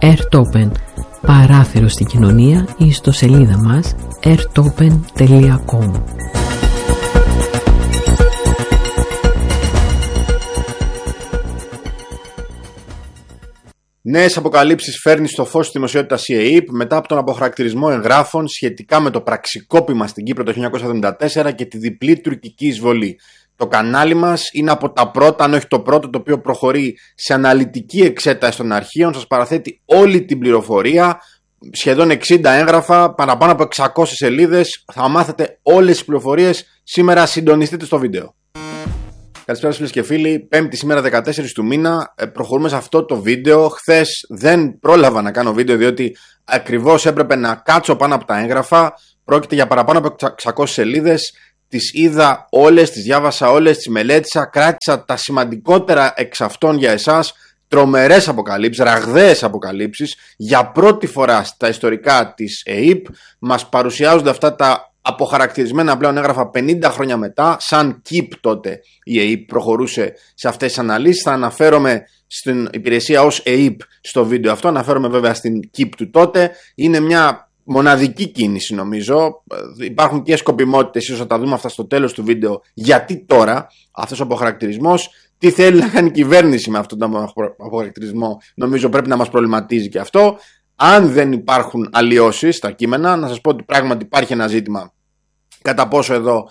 Airtopen, παράθυρο στην κοινωνία, ή στο σελίδα μας airtopen.com. Νέες αποκαλύψεις φέρνει στο φως της δημοσιότητας η ΕΕΠ μετά από τον αποχαρακτηρισμό εγγράφων σχετικά με το πραξικόπημα στην Κύπρο το 1974 και τη διπλή τουρκική εισβολή. Το κανάλι μας είναι από τα πρώτα, αν όχι το πρώτο, το οποίο προχωρεί σε αναλυτική εξέταση των αρχείων. Σας παραθέτει όλη την πληροφορία, σχεδόν 60 έγγραφα, παραπάνω από 600 σελίδες. Θα μάθετε όλες τις πληροφορίες. Σήμερα συντονιστείτε στο βίντεο. Καλησπέρα φίλες και φίλοι, Πέμπτη σήμερα 14 του μήνα, προχωρούμε σε αυτό το βίντεο. Χθες δεν πρόλαβα να κάνω βίντεο διότι ακριβώς έπρεπε να κάτσω πάνω από τα έγγραφα. Πρόκειται για παραπάνω από 600 σελίδες, τις είδα όλες, τις διάβασα όλες, τις μελέτησα, κράτησα τα σημαντικότερα εξ αυτών για εσάς. Τρομερές αποκαλύψεις, ραγδαίες αποκαλύψεις. Για πρώτη φορά στα ιστορικά της ΕΕΠ μας παρουσιάζονται αυτά τα αποχαρακτηρισμένα πλέον έγγραφα 50 χρόνια μετά, σαν KIP τότε η ΕΕΠ προχωρούσε σε αυτές τις αναλύσεις. Θα αναφέρομαι στην υπηρεσία ως ΕΕΠ στο βίντεο αυτό, αναφέρομαι βέβαια στην KIP του τότε. Είναι μια μοναδική κίνηση νομίζω, υπάρχουν και σκοπιμότητες, ίσως θα τα δούμε αυτά στο τέλος του βίντεο. Γιατί τώρα αυτός ο αποχαρακτηρισμός, τι θέλει να κάνει η κυβέρνηση με αυτόν τον αποχαρακτηρισμό, νομίζω πρέπει να μας προβληματίζει και αυτό. Αν δεν υπάρχουν αλλοιώσεις στα κείμενα, να σας πω ότι πράγματι υπάρχει ένα ζήτημα κατά πόσο εδώ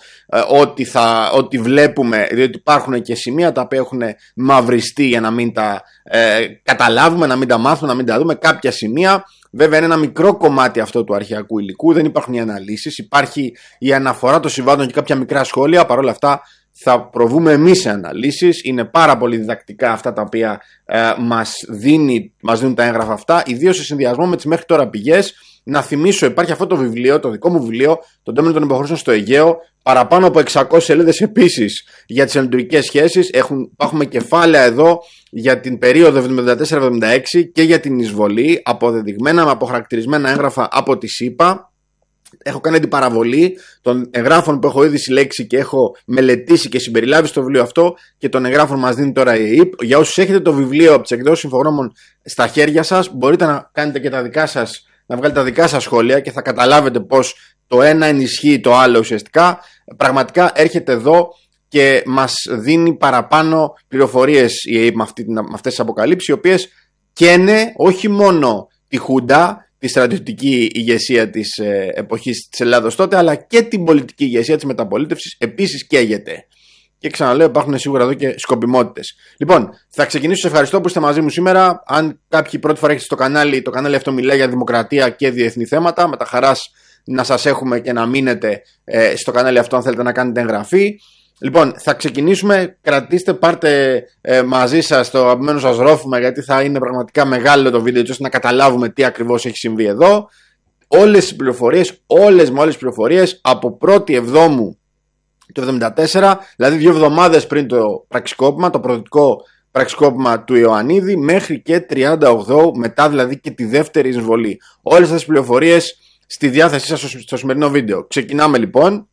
ό,τι βλέπουμε, διότι υπάρχουν και σημεία τα οποία έχουν μαυριστεί για να μην τα καταλάβουμε, να μην τα μάθουμε, να μην τα δούμε. Κάποια σημεία, βέβαια είναι ένα μικρό κομμάτι αυτό του αρχαιακού υλικού, δεν υπάρχουν οι αναλύσεις, υπάρχει η αναφορά των συμβάντων και κάποια μικρά σχόλια. Παρ' όλα αυτά θα προβούμε εμείς σε αναλύσεις. Είναι πάρα πολύ διδακτικά αυτά τα οποία μας δίνουν τα έγγραφα αυτά, ιδίως σε συνδυασμό με τις μέχρι τώρα πηγές. Να θυμίσω, υπάρχει αυτό το βιβλίο, το δικό μου βιβλίο, το Ντόμινο των Υποχωρήσεων στο Αιγαίο, παραπάνω από 600 σελίδες επίσης για τις ελληνοτουρκικές σχέσεις. Έχουμε κεφάλαια εδώ για την περίοδο 74-76 και για την εισβολή, αποδεδειγμένα με αποχαρακτηρισμένα έγγραφα από τη ΣΥΠΑ. Έχω κάνει την παραβολή των εγγράφων που έχω ήδη συλλέξει και έχω μελετήσει και συμπεριλάβει στο βιβλίο αυτό και των εγγράφων μας δίνει τώρα η ΕΕΠ. Για όσους έχετε το βιβλίο από τις εκδόσεις Infogromon στα χέρια σας, μπορείτε να κάνετε και τα δικά σας, να βγάλετε τα δικά σας σχόλια και θα καταλάβετε πως το ένα ενισχύει το άλλο ουσιαστικά. Πραγματικά έρχεται εδώ και μας δίνει παραπάνω πληροφορίες η ΕΕΠ με αυτές τις αποκαλύψεις, οι οποίες καίνε όχι μόνο τη Χούντα, τη στρατιωτική ηγεσία της εποχής της Ελλάδος τότε, αλλά και την πολιτική ηγεσία της μεταπολίτευσης επίσης καίγεται. Και ξαναλέω, υπάρχουν σίγουρα εδώ και σκοπιμότητες. Λοιπόν, θα ξεκινήσω. Σε ευχαριστώ που είστε μαζί μου σήμερα. Αν κάποιοι πρώτη φορά έχετε στο κανάλι, το κανάλι αυτό μιλάει για δημοκρατία και διεθνή θέματα. Με τα χαράς να σας έχουμε και να μείνετε στο κανάλι αυτό, αν θέλετε να κάνετε εγγραφή. Λοιπόν, θα ξεκινήσουμε. Κρατήστε, πάρτε μαζί σας το αγαπημένο σας ρόφημα, γιατί θα είναι πραγματικά μεγάλο το βίντεο, ώστε να καταλάβουμε τι ακριβώς έχει συμβεί εδώ. Όλες τις πληροφορίες, όλες τις πληροφορίες από 1η Εβδόμου του 1974, δηλαδή 2 εβδομάδες πριν το πραξικόπημα, το πρωτοτικό πραξικόπημα του Ιωαννίδη, μέχρι και 38 μετά, δηλαδή και τη δεύτερη εισβολή. Όλες αυτές τις πληροφορίες στη διάθεσή σας στο σημερινό βίντεο. Ξεκινάμε λοιπόν.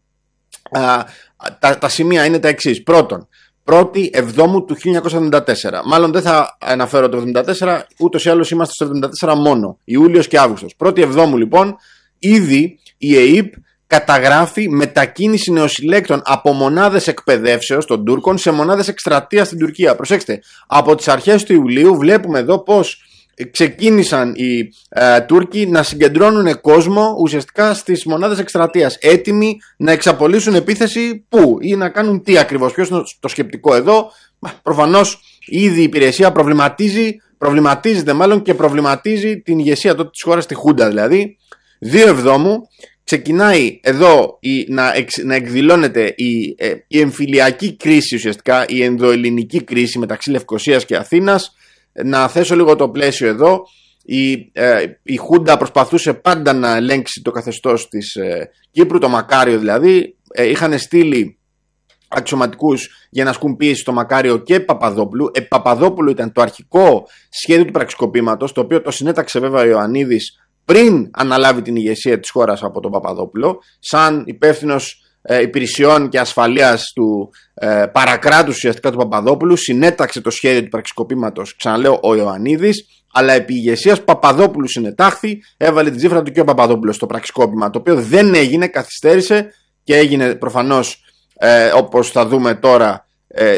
Τα σημεία είναι τα εξής. Πρώτον, 1η Εβδόμου του 1974. Μάλλον δεν θα αναφέρω το 1974, ούτως ή άλλως είμαστε στο 1974 μόνο. Ιούλιος και Αύγουστος. 1η Εβδόμου λοιπόν, ήδη η ΕΕΠ καταγράφει μετακίνηση νεοσυλλέκτων από μονάδες εκπαιδεύσεως των Τούρκων σε μονάδες εκστρατείας στην Τουρκία. Προσέξτε, από τις αρχές του Ιουλίου βλέπουμε εδώ πως ξεκίνησαν οι Τούρκοι να συγκεντρώνουν κόσμο ουσιαστικά στις μονάδες εκστρατείας, έτοιμοι να εξαπολύσουν επίθεση πού ή να κάνουν τι ακριβώς. Ποιος είναι το σκεπτικό εδώ? Προφανώς ήδη η υπηρεσία προβληματίζεται μάλλον και προβληματίζει την ηγεσία τότε της χώρας, τη Χούντα δηλαδή. 2 Εβδόμου ξεκινάει εδώ να εκδηλώνεται η εμφυλιακή κρίση, ουσιαστικά η ενδοελληνική κρίση μεταξύ Λευκωσίας και Αθήνας. Να θέσω λίγο το πλαίσιο εδώ. Η Χούντα προσπαθούσε πάντα να ελέγξει το καθεστώς της Κύπρου, το Μακάριο δηλαδή. Είχαν στείλει αξιωματικούς για να ασκούν πίεση στο Μακάριο και Παπαδόπουλου. Παπαδόπουλου ήταν το αρχικό σχέδιο του πραξικοπήματος, το οποίο το συνέταξε βέβαια ο Ιωαννίδης πριν αναλάβει την ηγεσία της χώρας από τον Παπαδόπουλο, σαν υπεύθυνος υπηρεσιών και ασφαλείας του παρακράτους ουσιαστικά του Παπαδόπουλου συνέταξε το σχέδιο του πραξικοπήματος, ξαναλέω, ο Ιωαννίδης, αλλά επί ηγεσίας Παπαδόπουλου συνετάχθη, έβαλε την τσίφρα του και ο Παπαδόπουλος στο πραξικόπημα, το οποίο δεν έγινε, καθυστέρησε και έγινε προφανώς όπως θα δούμε τώρα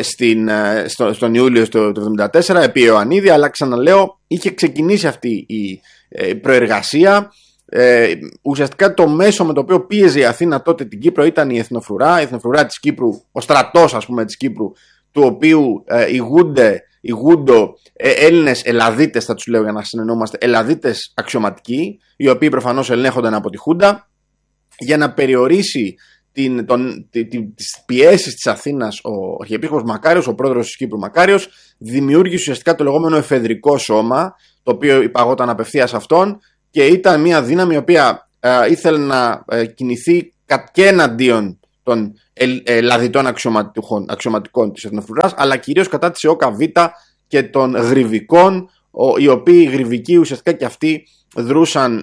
στον Ιούλιο του 1974 επί Ιωαννίδη, αλλά ξαναλέω είχε ξεκινήσει αυτή η προεργασία. Ουσιαστικά το μέσο με το οποίο πίεζε η Αθήνα τότε την Κύπρο ήταν η εθνοφρουρά της Κύπρου, ο στρατός ας πούμε της Κύπρου, του οποίου ηγούντο Έλληνες Ελλαδίτες, θα τους λέω για να συνεννοούμαστε, Ελλαδίτες αξιωματικοί, οι οποίοι προφανώς ελέγχονταν από τη Χούντα, για να περιορίσει τις πιέσεις της Αθήνας. Ο Αρχιεπίσκοπος Μακάριος, ο πρόεδρος της Κύπρου Μακάριος, δημιούργησε ουσιαστικά το λεγόμενο εφεδρικό σώμα, το οποίο υπαγόταν απευθείας αυτόν και ήταν μια δύναμη η οποία ήθελε να κινηθεί και εναντίον των ελλαδιτών αξιωματικών της εθνοφρουράς, αλλά κυρίως κατά της ΕΟΚΑΒ και των γρυβικών, οι οποίοι γρυβικοί ουσιαστικά και αυτοί δρούσαν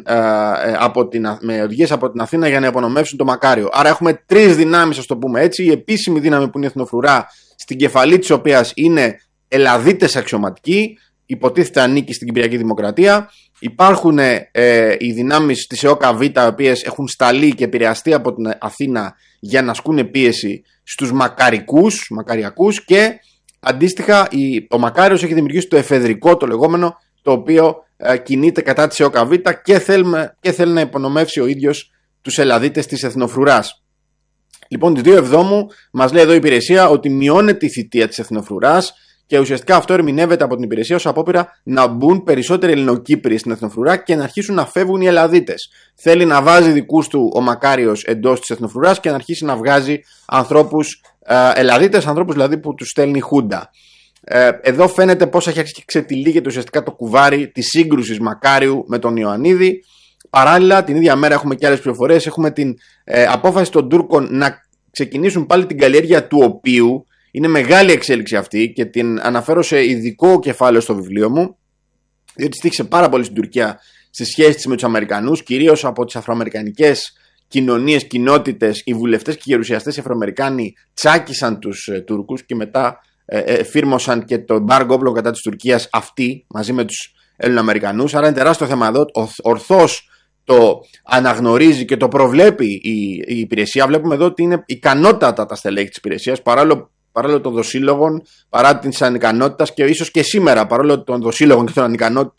με οδηγίες από την Αθήνα για να υπονομεύσουν το Μακάριο. Άρα έχουμε τρεις δυνάμεις, ας το πούμε έτσι. Η επίσημη δύναμη που είναι η εθνοφρουρά, στην κεφαλή της οποίας είναι Ελλαδίτες αξιωματικοί, υποτίθεται ανήκει στην Κυπριακή Δημοκρατία. Υπάρχουν οι δυνάμεις της ΕΟΚΑΒ, οι οποίες έχουν σταλεί και επηρεαστεί από την Αθήνα για να ασκούν πίεση στους μακαριακούς, και αντίστοιχα ο Μακάριος έχει δημιουργήσει το εφεδρικό, το λεγόμενο, το οποίο κινείται κατά της ΕΟΚΑΒ και θέλει να υπονομεύσει ο ίδιος τους Ελλαδίτες της εθνοφρουράς. Λοιπόν, τις 2 Εβδόμου μας λέει εδώ η υπηρεσία ότι μειώνεται η θητεία της εθνοφρουράς και ουσιαστικά αυτό ερμηνεύεται από την υπηρεσία ως απόπειρα να μπουν περισσότεροι Ελληνοκύπριοι στην εθνοφρουρά και να αρχίσουν να φεύγουν οι Ελλαδίτες. Θέλει να βάζει δικούς του ο Μακάριος εντός της εθνοφρουράς και να αρχίσει να βγάζει ανθρώπους Ελλαδίτες, ανθρώπους δηλαδή που τους στέλνει η Χούντα. Εδώ φαίνεται πώς έχει αρχίσει και ξετυλίγεται ουσιαστικά το κουβάρι της σύγκρουσης Μακάριου με τον Ιωαννίδη. Παράλληλα, την ίδια μέρα έχουμε και άλλες πληροφορίες. Έχουμε την απόφαση των Τούρκων να ξεκινήσουν πάλι την καλλιέργεια του οποίου. Είναι μεγάλη εξέλιξη αυτή και την αναφέρω σε ειδικό κεφάλαιο στο βιβλίο μου, διότι στήχησε πάρα πολύ στην Τουρκία στις σχέσεις της με τους Αμερικανούς, κυρίως από τις αφροαμερικανικές κοινωνίες, κοινότητες, οι βουλευτές και οι γερουσιαστές Αφροαμερικάνοι τσάκισαν τους Τούρκους και μετά φύρμωσαν και το εμπάργκο όπλων κατά της Τουρκίας αυτοί μαζί με τους Ελληνοαμερικανούς. Άρα είναι τεράστιο θέμα εδώ. Ορθώς το αναγνωρίζει και το προβλέπει η υπηρεσία. Βλέπουμε εδώ ότι είναι ικανότατα τα στελέχη της υπηρεσίας, παρόλο των δοσύλλογων, παρά την ανικανότητα και ίσως και σήμερα, παρόλο των δοσύλλογων και των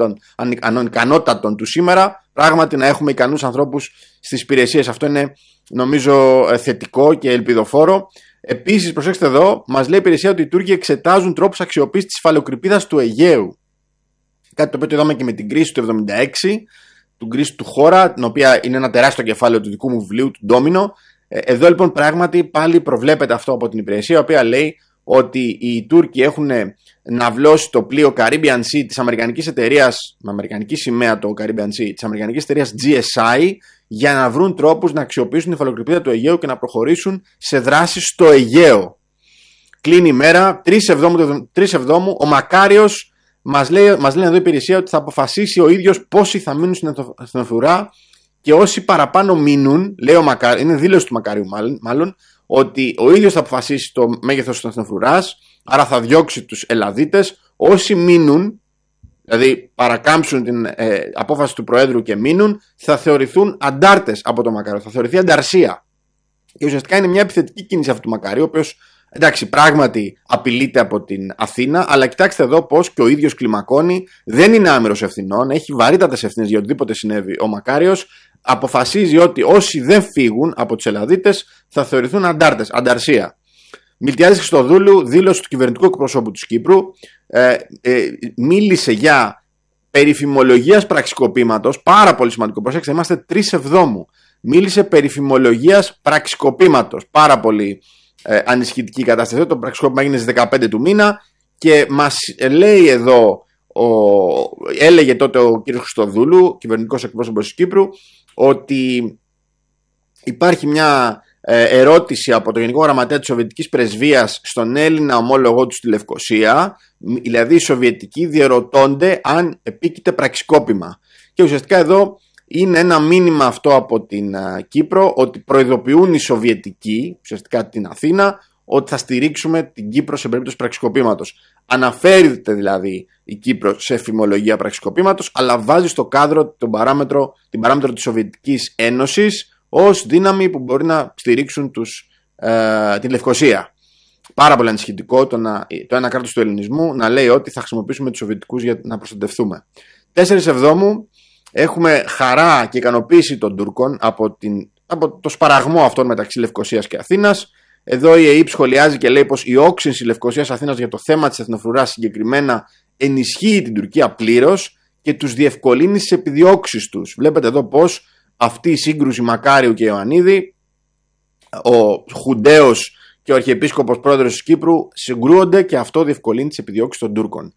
ανικανότατων του σήμερα, πράγματι να έχουμε ικανούς ανθρώπους στις υπηρεσίες. Αυτό είναι νομίζω θετικό και ελπιδοφόρο. Επίσης, προσέξτε εδώ, μας λέει η υπηρεσία ότι οι Τούρκοι εξετάζουν τρόπους αξιοποίησης της υφαλοκρηπίδας του Αιγαίου. Κάτι το οποίο το είδαμε και με την κρίση του 1976, την κρίση του Χώρα, την οποία είναι ένα τεράστιο κεφάλαιο του δικού μου βιβλίου, του Ντόμινο. Εδώ λοιπόν πράγματι πάλι προβλέπεται αυτό από την υπηρεσία, η οποία λέει ότι οι Τούρκοι έχουν ναυλώσει το πλοίο Caribbean Sea της αμερικανικής εταιρείας, με αμερικανική σημαία το Caribbean Sea, της αμερικανικής εταιρείας GSI, για να βρουν τρόπους να αξιοποιήσουν την υφαλοκρηπίδα του Αιγαίου και να προχωρήσουν σε δράσεις στο Αιγαίο. Κλείνει η μέρα, 3 Εβδόμου, ο Μακάριος μας λέει εδώ η υπηρεσία ότι θα αποφασίσει ο ίδιος πόσοι θα μείνουν στην εθνοφρουρά και όσοι παραπάνω μείνουν, λέει ο Μακάριος, είναι δήλωση του Μακάριου μάλλον, ότι ο ίδιος θα αποφασίσει το μέγεθος της εθνοφρουράς, άρα θα διώξει τους Ελλαδίτες. Όσοι μείνουν, δηλαδή παρακάμψουν την απόφαση του Προέδρου και μείνουν, θα θεωρηθούν αντάρτες από το Μακάριο, θα θεωρηθεί ανταρσία. Και ουσιαστικά είναι μια επιθετική κίνηση αυτού του Μακάριου, ο οποίος εντάξει πράγματι απειλείται από την Αθήνα, αλλά κοιτάξτε εδώ πως και ο ίδιος κλιμακώνει, δεν είναι άμυρος ευθυνών, έχει βαρύτατες ευθύνες για οτιδήποτε συνέβη ο Μακάριος. Αποφασίζει ότι όσοι δεν φύγουν από τους Ελλαδίτες θα θεωρηθούν αντάρτες, ανταρσία. Μιλτιάδης Χριστοδούλου, δήλωση του κυβερνητικού εκπροσώπου της Κύπρου, μίλησε για περιφημολογίας πραξικοπήματος, πάρα πολύ σημαντικό, προσέξτε, είμαστε 3 Εβδόμου. Μίλησε περιφημολογίας πραξικοπήματος, πάρα πολύ ανισχυτική κατάσταση. Το πραξικόπημα έγινε στις 15 του μήνα και μας λέει εδώ, έλεγε τότε ο κ. Χριστοδούλου, κυβερνητικός εκπρόσωπος της Κύπρου, ότι υπάρχει μια ερώτηση από το Γενικό Γραμματέα της Σοβιετικής Πρεσβείας στον Έλληνα ομόλογό του στη Λευκοσία, δηλαδή οι Σοβιετικοί διερωτώνται αν επίκειται πραξικόπημα. Και ουσιαστικά εδώ είναι ένα μήνυμα αυτό από την Κύπρο ότι προειδοποιούν οι Σοβιετικοί, ουσιαστικά την Αθήνα, ότι θα στηρίξουμε την Κύπρο σε περίπτωση πραξικοπήματος. Αναφέρεται δηλαδή η Κύπρο σε φημολογία πραξικοπήματος, αλλά βάζει στο κάδρο την παράμετρο της Σοβιετικής Ένωσης ως δύναμη που μπορεί να στηρίξουν την Λευκωσία. Πάρα πολύ ανησυχητικό το ένα κράτος του ελληνισμού να λέει ότι θα χρησιμοποιήσουμε τους Σοβιετικούς για να προστατευτούμε. 4 Εβδόμου έχουμε χαρά και ικανοποίηση των Τούρκων από το σπαραγμό αυτών μεταξύ Λευκωσίας και Αθήνας. Εδώ η ΕΕΠ σχολιάζει και λέει πως η όξυνση Λευκωσίας-Αθήνας για το θέμα της εθνοφρουράς συγκεκριμένα ενισχύει την Τουρκία πλήρως και τους διευκολύνει στις επιδιώξεις τους. Βλέπετε εδώ πως αυτή η σύγκρουση Μακάριου και Ιωαννίδη, ο Χουντέος και ο Αρχιεπίσκοπος Πρόεδρος της Κύπρου συγκρούονται και αυτό διευκολύνει τις επιδιώξεις των Τούρκων.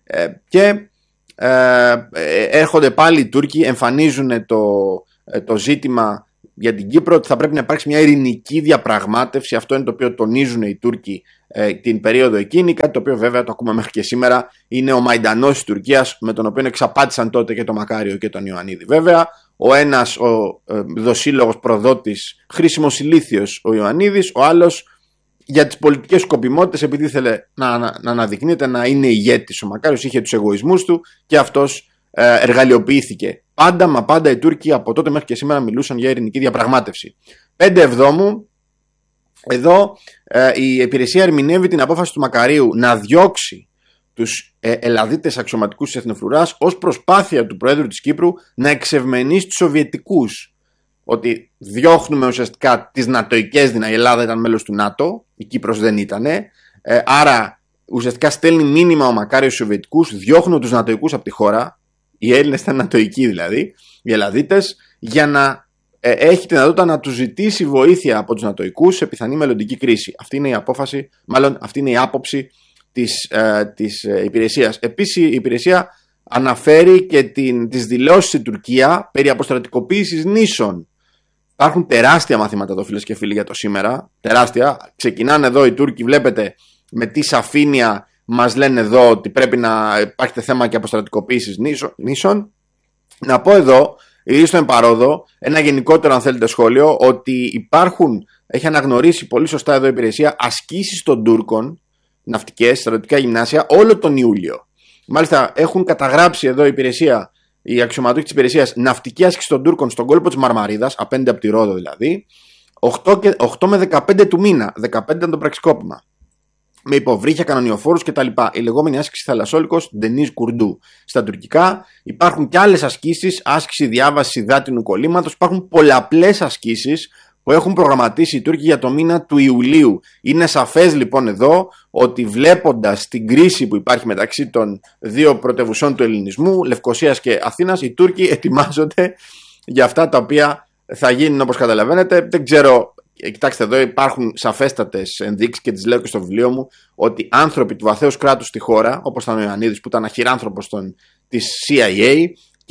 Έρχονται πάλι οι Τούρκοι, εμφανίζουν το ζήτημα για την Κύπρο ότι θα πρέπει να υπάρξει μια ειρηνική διαπραγμάτευση. Αυτό είναι το οποίο τονίζουν οι Τούρκοι την περίοδο εκείνη, κάτι το οποίο βέβαια το ακούμε μέχρι και σήμερα. Είναι ο Μαϊντανός της Τουρκίας, με τον οποίο εξαπάτησαν τότε και τον Μακάριο και τον Ιωαννίδη. Βέβαια, ο ένας ο δοσύλλογος προδότης, χρήσιμος ηλίθιος ο Ιωαννίδης, ο άλλος για τις πολιτικές σκοπιμότητες, επειδή ήθελε να αναδεικνύεται να είναι ηγέτης. Ο Μακάριος είχε τους εγωισμούς του και αυτός εργαλειοποιήθηκε. Πάντα οι Τούρκοι από τότε μέχρι και σήμερα μιλούσαν για ειρηνική διαπραγμάτευση. 5 Εβδόμου, εδώ η υπηρεσία ερμηνεύει την απόφαση του Μακαρίου να διώξει τους Ελλαδίτες αξιωματικούς της Εθνοφρουράς ως προσπάθεια του Προέδρου της Κύπρου να εξευμενήσει τους Σοβιετικούς. Ότι διώχνουμε ουσιαστικά τις νατοικές δυνάμεις. Η Ελλάδα ήταν μέλος του ΝΑΤΟ, η Κύπρος δεν ήτανε. Άρα ουσιαστικά στέλνει μήνυμα ο Μακάριος στους Σοβιετικούς, διώχνουν τους νατοικούς από τη χώρα. Οι Έλληνες ήταν νατοικοί δηλαδή, οι Ελλαδίτες, για να έχει τη δυνατότητα να τους ζητήσει βοήθεια από τους νατοικούς σε πιθανή μελλοντική κρίση. Αυτή είναι η απόφαση, αυτή είναι η άποψη της υπηρεσίας. Επίσης η υπηρεσία αναφέρει και τις δηλώσεις στην Τουρκία περί αποστρατικοποίησης νήσων. Υπάρχουν τεράστια μαθήματα εδώ, φίλες και φίλοι, για το σήμερα. Τεράστια. Ξεκινάνε εδώ οι Τούρκοι, βλέπετε με τι σαφήνεια μας λένε εδώ ότι πρέπει να υπάρχει θέμα και αποστρατικοποίησης νήσων. Να πω εδώ, ή στον εμπαρόδο, ένα γενικότερο αν θέλετε σχόλιο, ότι έχει αναγνωρίσει πολύ σωστά εδώ η υπηρεσία ασκήσεις των Τούρκων, ναυτικές, στρατιωτικά γυμνάσια, όλο τον Ιούλιο. Μάλιστα έχουν καταγράψει εδώ οι αξιωματούχοι της υπηρεσίας ναυτική άσκηση των Τούρκων στον κόλπο της Μαρμαρίδας, απέναντι από τη Ρόδο δηλαδή, 8 με 15 του μήνα, 15 ήταν το πραξικόπημα. Με υποβρύχια, κανονιοφόρους κτλ. Η λεγόμενη άσκηση θαλασσόλικος Ντενίζ Κουρντού. Στα τουρκικά υπάρχουν και άλλες ασκήσεις, άσκηση διάβαση υδάτινου κολλήματος. Υπάρχουν πολλαπλές ασκήσεις που έχουν προγραμματίσει οι Τούρκοι για το μήνα του Ιουλίου. Είναι σαφές λοιπόν εδώ ότι βλέποντας την κρίση που υπάρχει μεταξύ των δύο πρωτευουσών του ελληνισμού, Λευκωσίας και Αθήνας, οι Τούρκοι ετοιμάζονται για αυτά τα οποία θα γίνουν, όπως καταλαβαίνετε. Δεν ξέρω. Κοιτάξτε, εδώ υπάρχουν σαφέστατες ενδείξεις και τις λέω και στο βιβλίο μου ότι άνθρωποι του βαθέως κράτους στη χώρα, όπως ήταν ο Ιωαννίδης που ήταν αχυράνθρωπος της CIA, και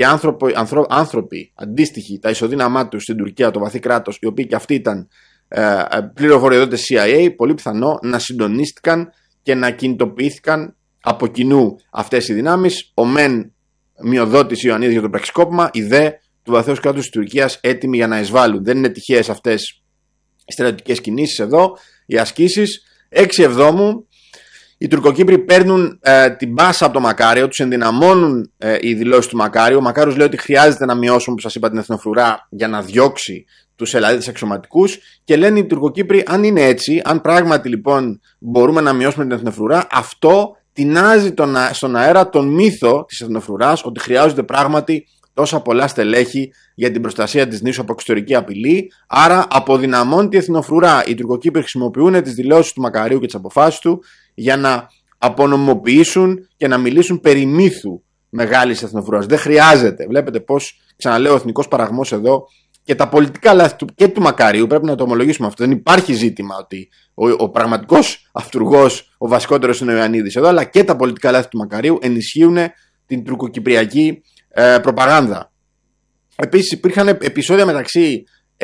άνθρωποι αντίστοιχοι τα ισοδύναμά τους στην Τουρκία, το βαθύ κράτος, οι οποίοι και αυτοί ήταν πληροφοριοδότες CIA, πολύ πιθανό να συντονίστηκαν και να κινητοποιήθηκαν από κοινού αυτές οι δυνάμεις. Ο μεν μειοδότης Ιωαννίδης για το πραξικόπημα, η δε του βαθέως κράτους της Τουρκίας έτοιμοι για να εισβάλλουν. Δεν είναι τυχαίες αυτές οι στρατιωτικές κινήσεις εδώ, οι ασκήσεις. 6 Εβδόμου οι Τουρκοκύπροι παίρνουν την μπάσα από το Μακάριο, τους ενδυναμώνουν οι δηλώσεις του Μακάριου. Ο Μακάριος λέει ότι χρειάζεται να μειώσουν, όπως σας είπα, την εθνοφρουρά για να διώξει τους Ελλαδίτες αξιωματικούς, και λένε οι Τουρκοκύπροι, αν είναι έτσι, αν πράγματι λοιπόν μπορούμε να μειώσουμε την εθνοφρουρά, αυτό τεινάζει στον αέρα τον μύθο της εθνοφρουράς, ότι χρειάζονται πράγματι τόσα πολλά στελέχη για την προστασία της νήσου από εξωτερική απειλή. Άρα αποδυναμώνει τη εθνοφρουρά. Οι Τουρκοκύπροι χρησιμοποιούν τις δηλώσεις του Μακαρίου και τις αποφάσεις του για να απονομοποιήσουν και να μιλήσουν περί μύθου μεγάλης εθνοφρουράς. Δεν χρειάζεται. Βλέπετε πως, ξαναλέω, ο εθνικός παραγμός εδώ και τα πολιτικά λάθη και του Μακαρίου, πρέπει να το ομολογήσουμε αυτό. Δεν υπάρχει ζήτημα ότι ο πραγματικός αυτουργός, ο βασικότερος είναι ο Ιωαννίδης εδώ, αλλά και τα πολιτικά λάθη του Μακαρίου ενισχύουν την τουρκοκυπριακή προπαγάνδα. Επίσης υπήρχαν επεισόδια μεταξύ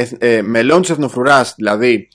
μελών της εθνοφρουράς, δηλαδή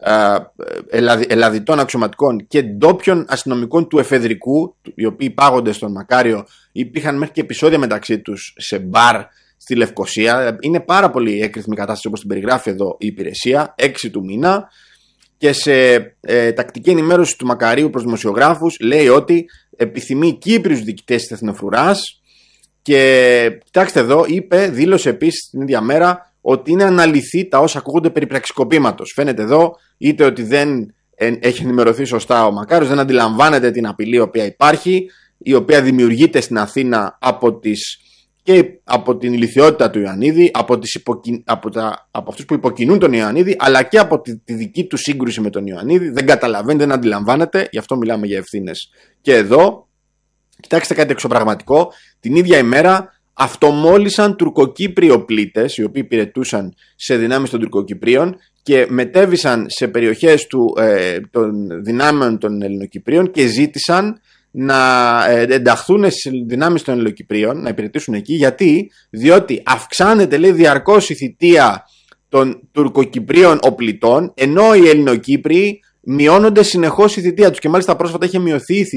Ελλαδιτών αξιωματικών και ντόπιων αστυνομικών του εφεδρικού, οι οποίοι πάγονται στον Μακάριο. Υπήρχαν μέχρι και επεισόδια μεταξύ τους σε μπαρ, στη Λευκοσία. Είναι πάρα πολύ έκρηθμη κατάσταση όπως την περιγράφει εδώ η υπηρεσία, 6 του μήνα. Και σε τακτική ενημέρωση του Μακαρίου προς δημοσιογράφους λέει ότι επιθυμεί Κύπριους διοικητές της Εθνοφρουράς. Και κοιτάξτε εδώ, δήλωσε επίσης την ίδια μέρα ότι είναι αναλυθή τα όσα ακούγονται περί πραξικοπήματος. Φαίνεται εδώ είτε ότι δεν έχει ενημερωθεί σωστά ο Μακάριος, δεν αντιλαμβάνεται την απειλή η οποία υπάρχει, η οποία δημιουργείται στην Αθήνα και από την ηλιθιότητα του Ιωαννίδη, από αυτούς που υποκινούν τον Ιωαννίδη, αλλά και από τη δική του σύγκρουση με τον Ιωαννίδη. Δεν καταλαβαίνει, δεν αντιλαμβάνεται, γι' αυτό μιλάμε για ευθύνες. Και εδώ, κοιτάξτε κάτι εξωπραγματικό, την ίδια ημέρα αυτομόλυσαν Τουρκοκύπριοι οπλίτες, οι οποίοι υπηρετούσαν σε δυνάμεις των Τουρκοκυπρίων και μετέβησαν σε περιοχές των δυνάμεων των Ελληνοκυπρίων και ζήτησαν να ενταχθούν στις δυνάμεις των Ελληνοκυπρίων, να υπηρετήσουν εκεί. Διότι αυξάνεται, λέει, διαρκώς η θητεία των Τουρκοκυπρίων οπλιτών, ενώ οι Ελληνοκύπριοι μειώνονται συνεχώς η θητεία τους και μάλιστα πρόσφατα είχε μειωθεί η θητεία